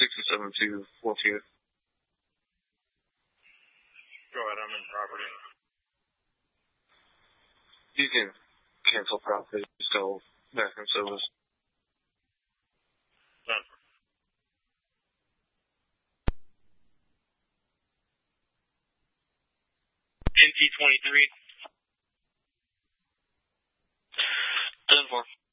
67242. Go ahead, I'm in property. You can cancel property, still back in service. Done. NT23. 10-4.